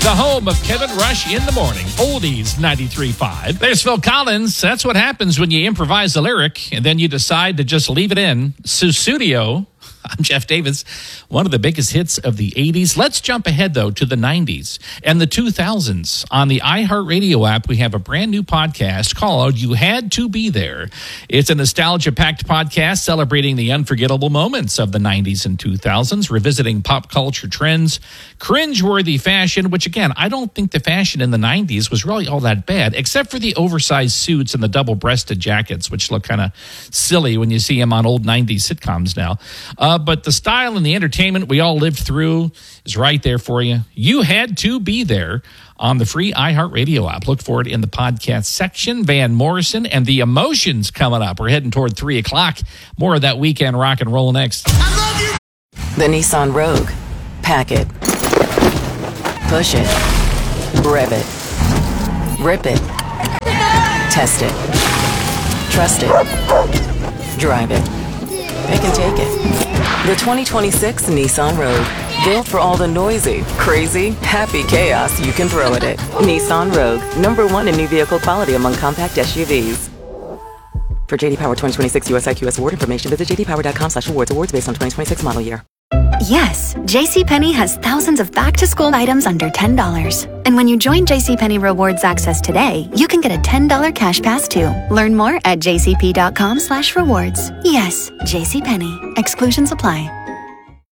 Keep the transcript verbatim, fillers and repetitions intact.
the home of Kevin Rush in the morning. Oldies ninety-three point five. There's Phil Collins. That's what happens when you improvise a lyric and then you decide to just leave it in. Sussudio. I'm Jeff Davis. One of the biggest hits of the eighties. Let's jump ahead, though, to the nineties and the two thousands. On the iHeartRadio app, we have a brand new podcast called You Had to Be There. It's a nostalgia-packed podcast celebrating the unforgettable moments of the nineties and two thousands, revisiting pop culture trends, cringeworthy fashion, which, again, I don't think the fashion in the nineties was really all that bad, except for the oversized suits and the double-breasted jackets, which look kind of silly when you see them on old nineties sitcoms now. Uh, but the style and the entertainment we all lived through is right there for you. You Had to Be There on the free iHeartRadio app. Look for it in the podcast section. Van Morrison and the Emotions coming up. We're heading toward three o'clock. More of that weekend rock and roll next. I love you. The Nissan Rogue. Pack it. Push it. Rev it. Rip it. Test it. Trust it. Drive it. Pick and take it. The twenty twenty-six Nissan Rogue. Built for all the noisy, crazy, happy chaos you can throw at it. Nissan Rogue. Number one in new vehicle quality among compact S U Vs. For J D Power twenty twenty-six U S I Q S award information, visit j d power dot com slash awards. Awards based on twenty twenty-six model year. Yes, JCPenney has thousands of back-to-school items under ten dollars. And when you join JCPenney Rewards Access today, you can get a ten dollars cash pass too. Learn more at j c p dot com slash rewards. Yes, JCPenney. Exclusions apply.